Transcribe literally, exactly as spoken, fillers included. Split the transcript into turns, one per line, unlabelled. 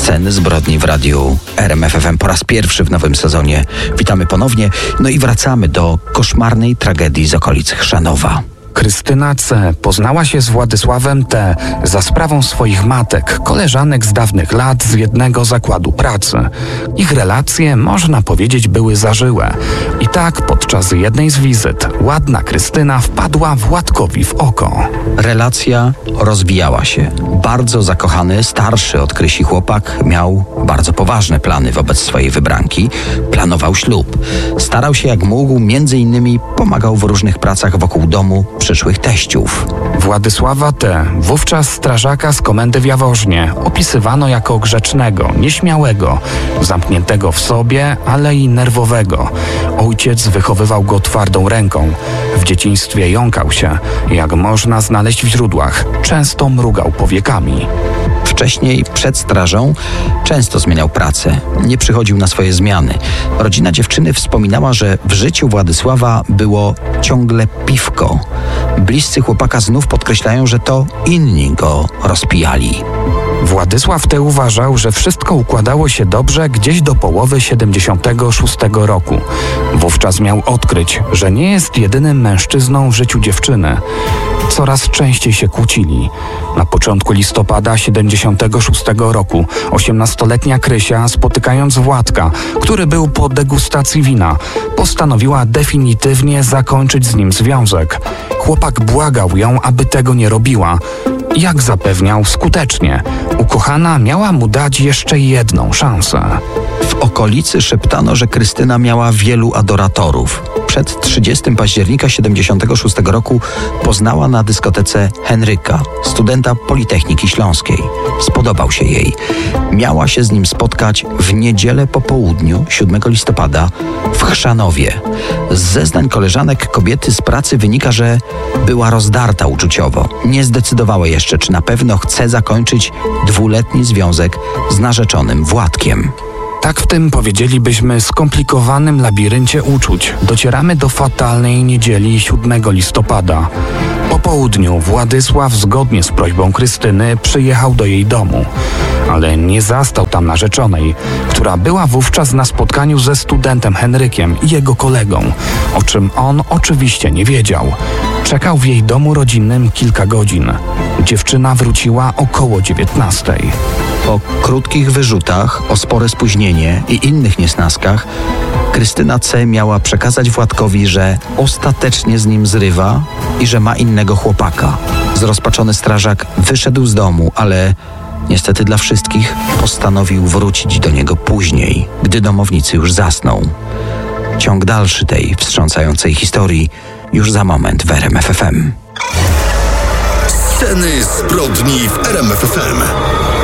Sceny zbrodni w radiu R M F F M po raz pierwszy w nowym sezonie. Witamy ponownie, no i wracamy do koszmarnej tragedii z okolic Chrzanowa.
Krystyna C. poznała się z Władysławem T. za sprawą swoich matek, koleżanek z dawnych lat z jednego zakładu pracy. Ich relacje, można powiedzieć, były zażyłe. I tak podczas jednej z wizyt ładna Krystyna wpadła Władkowi w oko.
Relacja rozwijała się. Bardzo zakochany, starszy od Krysi chłopak miał bardzo poważne plany wobec swojej wybranki. Planował ślub. Starał się jak mógł, między innymi pomagał w różnych pracach wokół domu przyszłych teściów.
Władysława T., wówczas strażaka z komendy w Jaworznie, opisywano jako grzecznego, nieśmiałego, zamkniętego w sobie, ale i nerwowego. Ojciec wychowywał go twardą ręką. W dzieciństwie jąkał się, jak można znaleźć w źródłach. Często mrugał powiekami.
Wcześniej, przed strażą, często zmieniał pracę. Nie przychodził na swoje zmiany. Rodzina dziewczyny wspominała, że w życiu Władysława było ciągle piwko. Bliscy chłopaka znów podkreślają, że to inni go rozpijali.
Władysław T. uważał, że wszystko układało się dobrze gdzieś do połowy siedemdziesiątego szóstego roku. Wówczas miał odkryć, że nie jest jedynym mężczyzną w życiu dziewczyny. Coraz częściej się kłócili. Na początku listopada siedemdziesiątego szóstego roku osiemnastoletnia Krysia, spotykając Władka, który był po degustacji wina, postanowiła definitywnie zakończyć z nim związek. Chłopak błagał ją, aby tego nie robiła. Jak zapewniał, skutecznie. Ukochana miała mu dać jeszcze jedną szansę.
W okolicy szeptano, że Krystyna miała wielu adoratorów. Przed trzydziestego października siedemdziesiątego szóstego roku poznała na dyskotece Henryka, studenta Politechniki Śląskiej. Spodobał się jej. Miała się z nim spotkać w niedzielę po południu, siódmego listopada, w Chrzanowie. Z zeznań koleżanek kobiety z pracy wynika, że była rozdarta uczuciowo. Nie zdecydowała jeszcze, czy na pewno chce zakończyć dwuletni związek z narzeczonym Władkiem.
Tak w tym, powiedzielibyśmy, skomplikowanym labiryncie uczuć docieramy do fatalnej niedzieli siódmego listopada. Po południu Władysław, zgodnie z prośbą Krystyny, przyjechał do jej domu, ale nie zastał tam narzeczonej, która była wówczas na spotkaniu ze studentem Henrykiem i jego kolegą, o czym on oczywiście nie wiedział. Czekał w jej domu rodzinnym kilka godzin. Dziewczyna wróciła około dziewiętnastej.
Po krótkich wyrzutach o spore spóźnienie i innych niesnaskach Krystyna C. miała przekazać Władkowi, że ostatecznie z nim zrywa i że ma innego chłopaka. Zrozpaczony strażak wyszedł z domu, ale niestety dla wszystkich postanowił wrócić do niego później, gdy domownicy już zasnął. Ciąg dalszy tej wstrząsającej historii już za moment w R M F F M.
Sceny zbrodni w R M F F M.